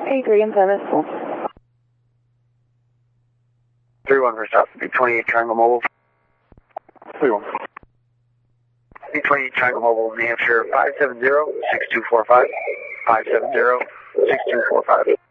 Adrian Venice. 3-1 for South, B-28 Triangle Mobile. 3-1. B-28 Triangle Mobile, New Hampshire, 570-6245. 570-6245.